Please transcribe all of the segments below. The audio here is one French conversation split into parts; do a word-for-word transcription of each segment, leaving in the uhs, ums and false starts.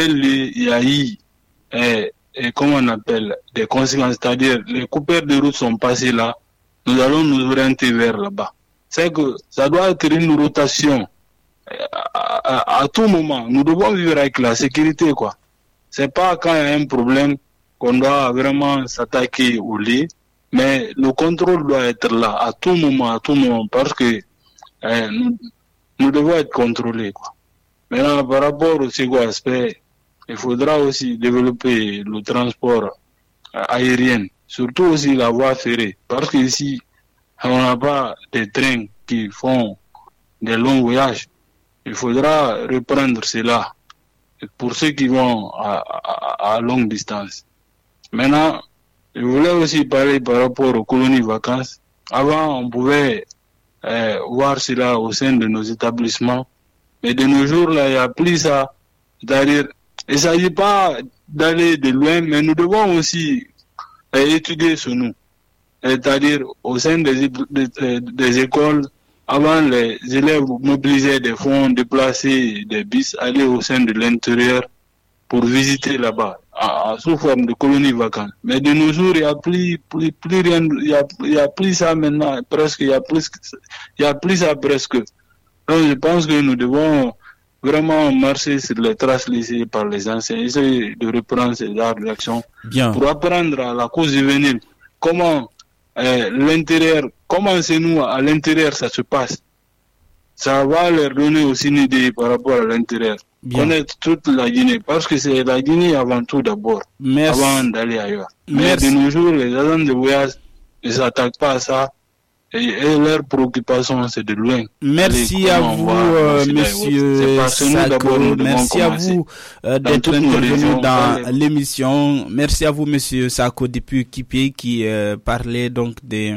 tel lieu, il y a eu, eh, et comment on appelle, des conséquences, c'est-à-dire les coupeurs de route sont passés là, nous allons nous orienter vers là-bas. C'est que ça doit être une rotation à, à, à tout moment. Nous devons vivre avec la sécurité, quoi. C'est pas quand il y a un problème qu'on doit vraiment s'attaquer au lit, mais le contrôle doit être là à tout moment, à tout moment, parce que eh, nous, nous devons être contrôlés, quoi. Maintenant, par rapport au second aspect, il faudra aussi développer le transport aérien, surtout aussi la voie ferrée, parce que ici, on n'a pas de trains qui font des longs voyages. Il faudra reprendre cela pour ceux qui vont à, à, à longue distance. Maintenant, je voulais aussi parler par rapport aux colonies vacances. Avant, on pouvait euh, voir cela au sein de nos établissements, mais de nos jours, là, il n'y a plus ça. C'est-à-dire, il ne s'agit pas d'aller de loin, mais nous devons aussi euh, étudier sur nous. C'est-à-dire, au sein des, des, des écoles, avant, les élèves mobilisaient des fonds, déplacer des bus, aller au sein de l'intérieur pour visiter là-bas, à, à, sous forme de colonies vacances. Mais de nos jours, il n'y a plus, plus, plus rien, il y a, il y a plus ça maintenant, presque, il y a plus, il y a plus ça presque. Donc, je pense que nous devons vraiment marcher sur les traces laissées par les anciens, essayer de reprendre ces arts d'action pour apprendre à la cause juvénile comment euh, l'intérieur, comment c'est nous à l'intérieur ça se passe. Ça va leur donner aussi une idée par rapport à l'intérieur. Bien. Connaître toute la Guinée, parce que c'est la Guinée avant tout d'abord, Merci. avant d'aller ailleurs. Merci. Mais de nos jours, les agents de voyage ne s'attaquent pas à ça. Et, et leur préoccupation, c'est de loin. Merci à vous, euh, monsieur Sako. Merci à vous euh, d'être intervenu dans l'émission. Merci à vous, monsieur Sako, depuis Kipi, qui euh, parlait donc des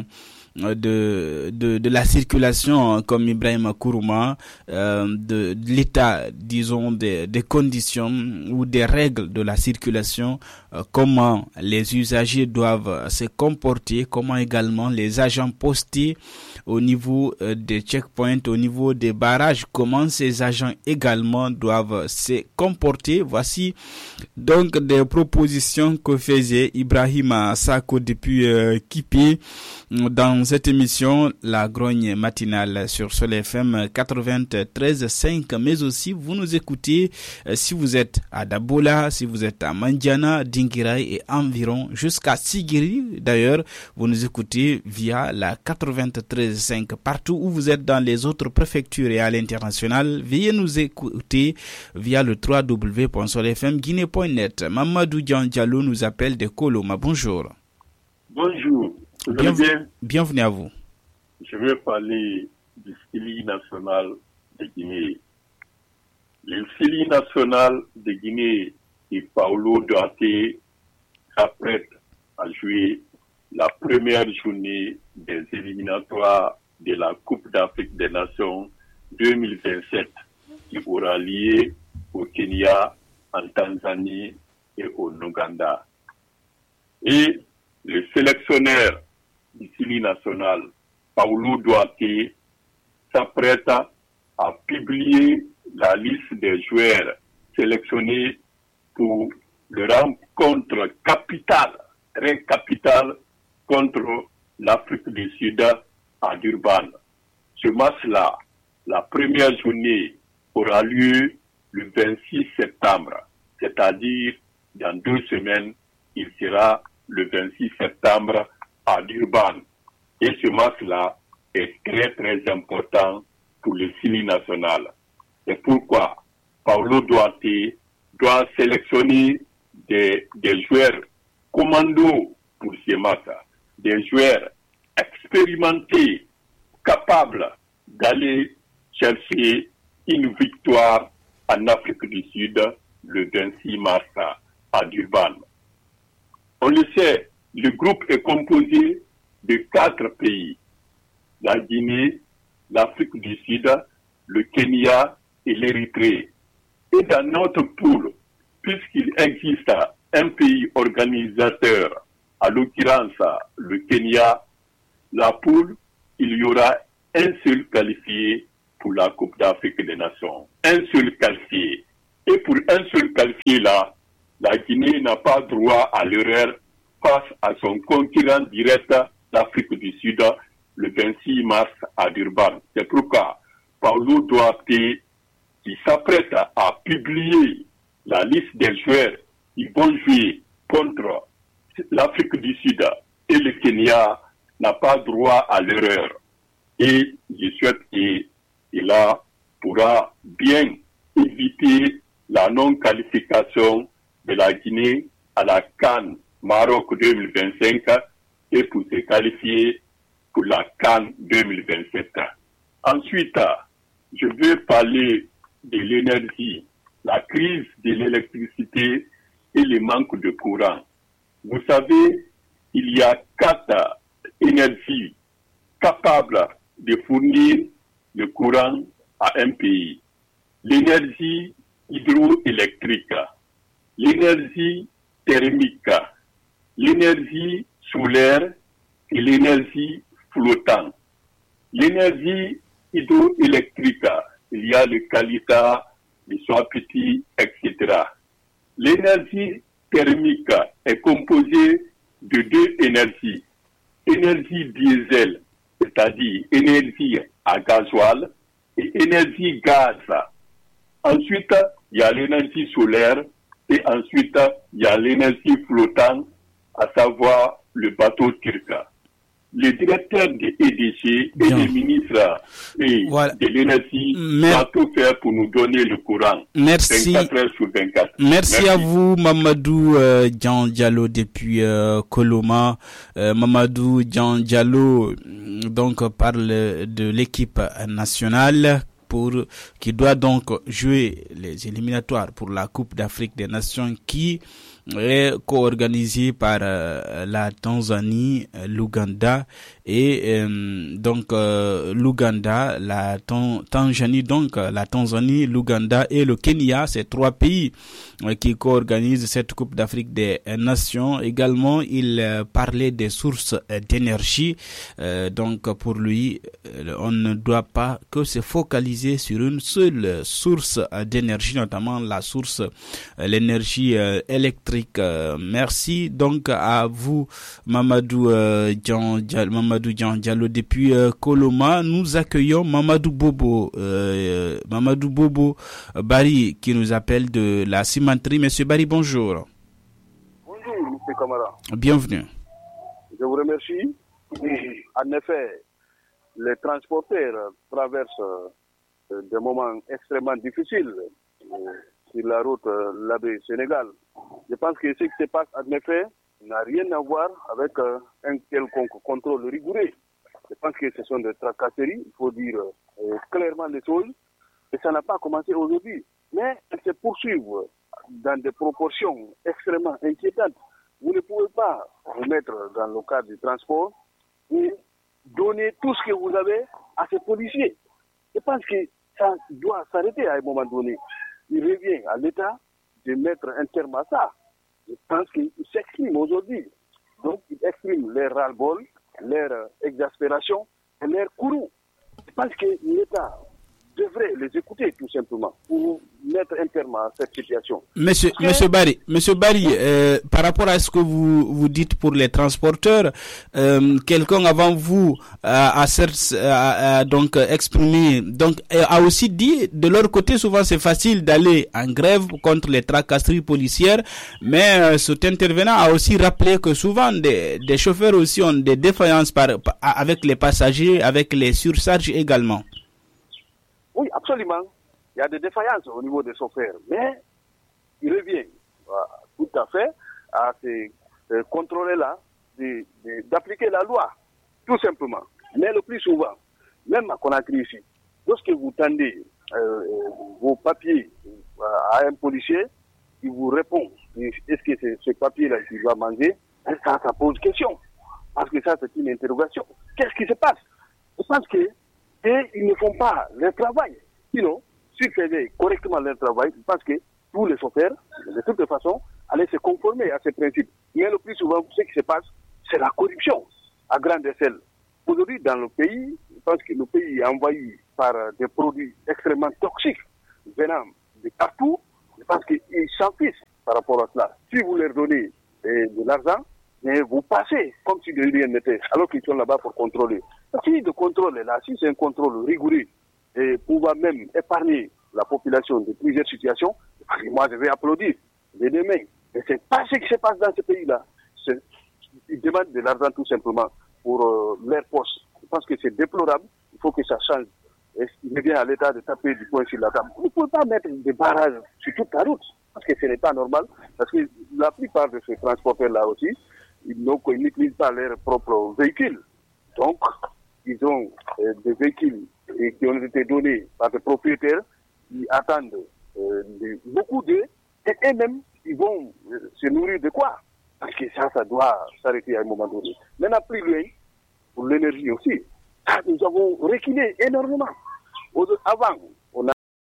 de de de la circulation, comme Ibrahim Kourouma, euh, de, de l'état, disons, des des conditions ou des règles de la circulation, euh, comment les usagers doivent se comporter, comment également les agents postés au niveau euh, des checkpoints, au niveau des barrages, comment ces agents également doivent se comporter. Voici donc des propositions que faisait Ibrahim Sako depuis euh, Kipi dans cette émission, la grogne matinale sur Sol F M quatre-vingt-treize virgule cinq, mais aussi vous nous écoutez euh, si vous êtes à Dabola, si vous êtes à Mandiana, Dingirai et environ, jusqu'à Sigiri. D'ailleurs, vous nous écoutez via la quatre-vingt-treize virgule cinq. Partout où vous êtes dans les autres préfectures et à l'international, veuillez nous écouter via le w w w point sol f m guinée point net. Mamadou Diallo nous appelle de Koloma. Bonjour. Bonjour. Bienvenue, bien. bienvenue à vous. Je vais parler du S I L I national de Guinée. Le S I L I national de Guinée et Paulo Duarte s'apprête à jouer la première journée des éliminatoires de la Coupe d'Afrique des Nations deux mille vingt-sept qui aura lieu au Kenya, en Tanzanie et au Ouganda. Et le sélectionneur du S I L I national, Paulo Duarte, s'apprête à publier la liste des joueurs sélectionnés pour le rencontre capitale, très capitale, contre l'Afrique du Sud à Durban. Ce match-là, la première journée aura lieu le vingt-six septembre, c'est-à-dire dans deux semaines, il sera le vingt-six septembre à Durban. Et ce match-là est très très important pour le S I L I national. C'est pourquoi Paulo Duarte doit sélectionner des, des joueurs commando pour ce match, des joueurs expérimentés, capables d'aller chercher une victoire en Afrique du Sud le vingt-six mars à Durban. On le sait, le groupe est composé de quatre pays, la Guinée, l'Afrique du Sud, le Kenya et l'Érythrée. Et dans notre poule, puisqu'il existe un pays organisateur, à l'occurrence le Kenya, la poule, il y aura un seul qualifié pour la Coupe d'Afrique des Nations. Un seul qualifié. Et pour un seul qualifié là, la Guinée n'a pas droit à l'erreur face à son concurrent direct, l'Afrique du Sud, le vingt-six mars à Durban. C'est pourquoi Paulo Duarte, qui s'apprête à publier la liste des joueurs qui vont jouer contre l'Afrique du Sud et le Kenya, n'a pas droit à l'erreur. Et je souhaite qu'il pourra bien éviter la non-qualification de la Guinée à la CAN Maroc deux mille vingt-cinq et pour se qualifier pour la CAN deux mille vingt-sept. Ensuite, je veux parler de l'énergie, la crise de l'électricité et le manque de courant. Vous savez, il y a quatre énergies capables de fournir le courant à un pays. L'énergie hydroélectrique, l'énergie thermique, l'énergie solaire et l'énergie flottante. L'énergie hydroélectrique, il y a le Kalita, le Swapiti, et cetera. L'énergie thermique est composée de deux énergies. Énergie diesel, c'est-à-dire énergie à gasoil, et énergie gaz. Ensuite, il y a l'énergie solaire et ensuite, il y a l'énergie flottante, à savoir le bateau turc. Le directeur de E D G et le ministre et voilà. de l'énergie va tout faire pour nous donner le courant. Merci. vingt-quatre heures sur vingt-quatre. Merci, Merci à vous, Mamadou euh, Jean Diallo depuis euh, Koloma. Euh, Mamadou Jean Diallo donc parle de l'équipe nationale pour qui doit donc jouer les éliminatoires pour la Coupe d'Afrique des Nations qui est co-organisée par euh, la Tanzanie, euh, l'Ouganda et euh, donc euh, l'Ouganda, la Tanzanie, donc la Tanzanie, l'Ouganda et le Kenya, ces trois pays euh, qui co-organisent cette Coupe d'Afrique des Nations. Également, il euh, parlait des sources euh, d'énergie. Euh, donc pour lui, euh, on ne doit pas que se focaliser sur une seule source euh, d'énergie, notamment la source, euh, l'énergie euh, électrique. Euh, merci donc à vous, Mamadou euh, Jean Diallo, Mamadou Jean Diallo depuis euh, Koloma. Nous accueillons Mamadou Bobo, euh, Mamadou Bobo Bari qui nous appelle de la cimenterie. Monsieur Bari, bonjour. Bonjour, Monsieur Camara. Bienvenue. Je vous remercie. En effet, les transporteurs traversent euh, des moments extrêmement difficiles euh, sur la route euh, Labé-Sénégal. Je pense que ce qui se passe en effet n'a rien à voir avec euh, un quelconque contrôle rigoureux. Je pense que ce sont des tracasseries, il faut dire euh, clairement les choses, et ça n'a pas commencé aujourd'hui. Mais elles se poursuivent dans des proportions extrêmement inquiétantes. Vous ne pouvez pas vous mettre dans le cadre du transport et donner tout ce que vous avez à ces policiers. Je pense que ça doit s'arrêter à un moment donné. Il revient à l'État de mettre un terme à ça. Je pense qu'ils s'expriment aujourd'hui. Donc, ils expriment leur ras-le-bol, leur exaspération et leur courroux. Je pense que l'État devrait les écouter tout simplement pour mettre un terme à cette situation. Monsieur, Et... Monsieur Barry, Monsieur Barry, euh, par rapport à ce que vous vous dites pour les transporteurs, euh, quelqu'un avant vous a, a, a, a donc exprimé, donc a aussi dit de leur côté souvent c'est facile d'aller en grève contre les tracasseries policières, mais euh, cet intervenant a aussi rappelé que souvent des, des chauffeurs aussi ont des défaillances par, par avec les passagers, avec les surcharges également. Oui, absolument. Il y a des défaillances au niveau des chauffeurs. Mais il revient euh, tout à fait à ces euh, contrôleurs-là de, de, d'appliquer la loi, tout simplement. Mais le plus souvent, même à Conakry ici, lorsque vous tendez euh, vos papiers à un policier, il vous répond, est-ce que c'est ce papier-là qu'il va manger? Ça, ça pose question. Parce que ça, c'est une interrogation. Qu'est-ce qui se passe? Je pense que et ils ne font pas leur travail. Sinon, s'ils faisaient correctement leur travail, je pense que tous les chauffeurs, de toute façon, allaient se conformer à ces principes. Mais le plus souvent, ce qui se passe, c'est la corruption à grande échelle. Aujourd'hui, dans le pays, je pense que le pays est envahi par des produits extrêmement toxiques venant de partout. Je pense qu'ils s'en fichent par rapport à cela. Si vous leur donnez eh, de l'argent, mais vous passez comme si de rien n'était, alors qu'ils sont là-bas pour contrôler. Si le contrôle est là, si c'est un contrôle rigoureux, et pouvoir même épargner la population de plusieurs situations, moi je vais applaudir les deux mains. Mais c'est pas ce qui se passe dans ce pays-là. C'est, ils demandent de l'argent tout simplement pour euh, leur poste. Je pense que c'est déplorable. Il faut que ça change. Et il est bien à l'État de taper du poing sur la table. Vous ne pouvez pas mettre des barrages sur toute la route, parce que ce n'est pas normal. Parce que la plupart de ces transporteurs-là aussi, ils n'utilisent pas leurs propres véhicules. Donc, ils ont euh, des véhicules et qui ont été donnés par des propriétaires qui attendent euh, de, beaucoup d'eux, et eux-mêmes, ils vont euh, se nourrir de quoi? Parce que ça, ça doit s'arrêter à un moment donné. Maintenant, plus loin, pour l'énergie aussi, nous avons reculé énormément. Avant,